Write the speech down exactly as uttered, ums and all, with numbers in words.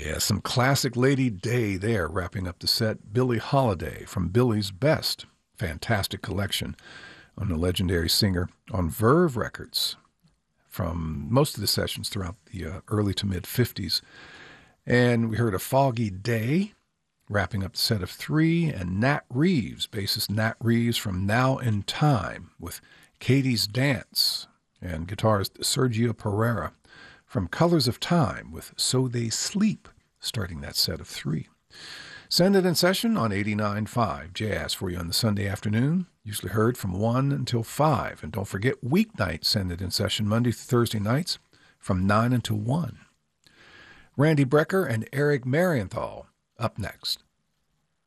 Yeah, some classic Lady Day there, wrapping up the set. Billie Holiday from Billie's Best. Fantastic collection on the legendary singer on Verve Records from most of the sessions throughout the uh, early to mid-fifties. And we heard A Foggy Day, wrapping up the set of three, and Nat Reeves, bassist Nat Reeves from Now in Time with Katie's Dance, and guitarist Sergio Pereira from Colors of Time with So They Sleep, starting that set of three. Send It in Session on eighty-nine point five Jazz for you on the Sunday afternoon, usually heard from one until five. And don't forget weeknight Send It in Session, Monday through Thursday nights from nine until one. Randy Brecker and Eric Marienthal up next.